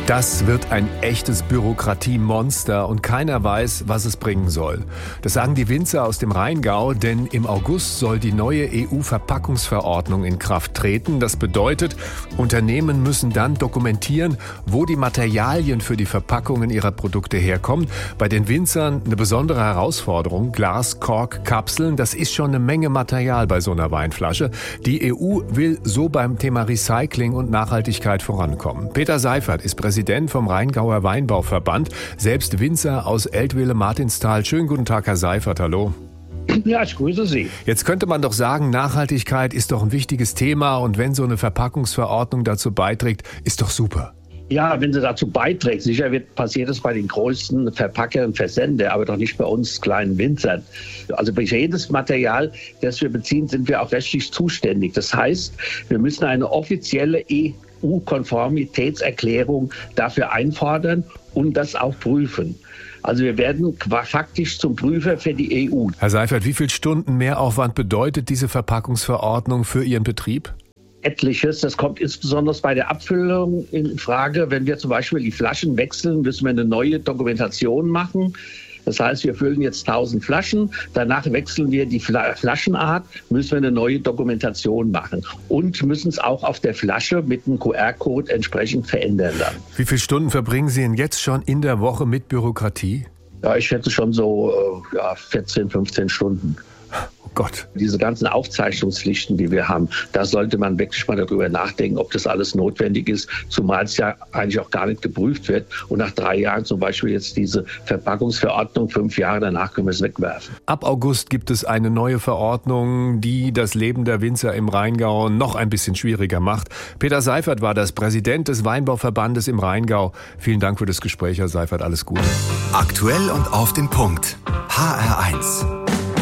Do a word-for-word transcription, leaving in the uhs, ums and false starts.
Das wird ein echtes Bürokratiemonster und keiner weiß, was es bringen soll. Das sagen die Winzer aus dem Rheingau, denn im August soll die neue E U-Verpackungsverordnung in Kraft treten. Das bedeutet, Unternehmen müssen dann dokumentieren, wo die Materialien für die Verpackungen ihrer Produkte herkommen. Bei den Winzern eine besondere Herausforderung. Glas, Kork, Kapseln, das ist schon eine Menge Material bei so einer Weinflasche. Die E U will so beim Thema Recycling und Nachhaltigkeit vorankommen. Peter Seifert ist Präsident Präsident vom Rheingauer Weinbauverband, selbst Winzer aus Eltville-Martinstal. Schönen guten Tag, Herr Seifert, hallo. Ja, ich grüße Sie. Jetzt könnte man doch sagen, Nachhaltigkeit ist doch ein wichtiges Thema und wenn so eine Verpackungsverordnung dazu beiträgt, ist doch super. Ja, wenn sie dazu beiträgt, sicher wird passiert es bei den größten Verpacker und Versender, aber doch nicht bei uns kleinen Winzern. Also bei jedes Material, das wir beziehen, sind wir auch rechtlich zuständig. Das heißt, wir müssen eine offizielle E U-Konformitätserklärung dafür einfordern und das auch prüfen. Also wir werden faktisch zum Prüfer für die E U. Herr Seifert, wie viele Stunden Mehraufwand bedeutet diese Verpackungsverordnung für Ihren Betrieb? Etliches. Das kommt insbesondere bei der Abfüllung in Frage. Wenn wir zum Beispiel die Flaschen wechseln, müssen wir eine neue Dokumentation machen. Das heißt, wir füllen jetzt tausend Flaschen, danach wechseln wir die Flaschenart, müssen wir eine neue Dokumentation machen und müssen es auch auf der Flasche mit einem Q R-Code entsprechend verändern dann. Wie viele Stunden verbringen Sie denn jetzt schon in der Woche mit Bürokratie? Ja, ich schätze schon so ja, vierzehn, fünfzehn Stunden. Oh Gott. Diese ganzen Aufzeichnungspflichten, die wir haben, da sollte man wirklich mal darüber nachdenken, ob das alles notwendig ist, zumal es ja eigentlich auch gar nicht geprüft wird. Und nach drei Jahren zum Beispiel jetzt diese Verpackungsverordnung, fünf Jahre danach können wir es wegwerfen. Ab August gibt es eine neue Verordnung, die das Leben der Winzer im Rheingau noch ein bisschen schwieriger macht. Peter Seifert war das, Präsident des Weinbauverbandes im Rheingau. Vielen Dank für das Gespräch, Herr Seifert. Alles Gute. Aktuell und auf den Punkt. H R eins.